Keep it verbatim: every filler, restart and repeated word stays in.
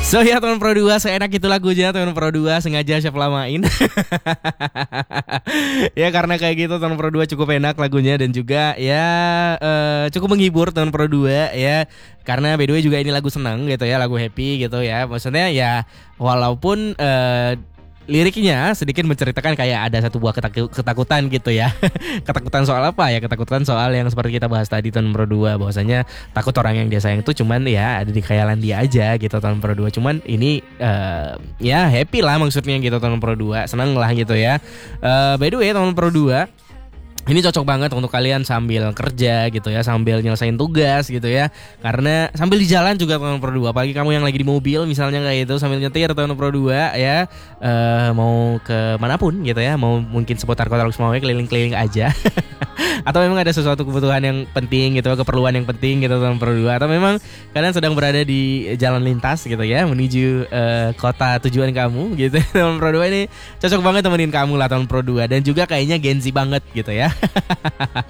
So ya teman Pro dua, seenak itu lagunya teman Pro dua, sengaja chef lamain. Ya karena kayak gitu teman Pro dua cukup enak lagunya dan juga ya uh, cukup menghibur teman Pro dua ya. Karena by the way juga ini lagu senang gitu ya, lagu happy gitu ya. Maksudnya ya walaupun uh, liriknya sedikit menceritakan kayak ada satu buah ketak- ketakutan gitu ya. Ketakutan soal apa ya? Ketakutan soal yang seperti kita bahas tadi tahun Pro dua, bahwasanya takut orang yang dia sayang itu cuman ya ada di khayalan dia aja gitu tahun Pro dua. Cuman ini uh, ya happy lah maksudnya gitu tahun Pro dua, senang lah gitu ya. Uh, by the way tahun Pro dua ini cocok banget untuk kalian sambil kerja gitu ya, sambil nyelesain tugas gitu ya. Karena sambil di jalan juga tahun Pro dua, apalagi kamu yang lagi di mobil misalnya kayak itu sambil nyetir tahun Pro dua ya, uh, mau ke manapun gitu ya, mau mungkin seputar Kota Lukmawe keliling-keliling aja. Atau memang ada sesuatu kebutuhan yang penting gitu, keperluan yang penting gitu tahun Pro dua, atau memang kalian sedang berada di jalan lintas gitu ya menuju uh, kota tujuan kamu gitu. Tahun Pro dua ini cocok banget temenin kamu lah tahun Pro dua, dan juga kayaknya Gen Z banget gitu ya.